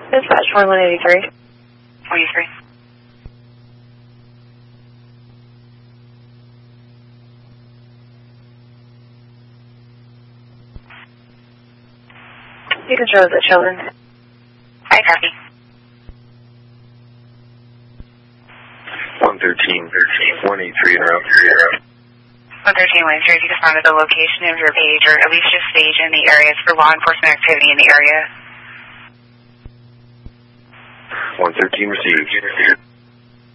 Dispatch 4183. 23. You can show us the children. Hi, copy. 113, 183 in a row. 113, 183, if you can find the location of your page, or at least just stage in the areas for law enforcement activity in the area. 113 received.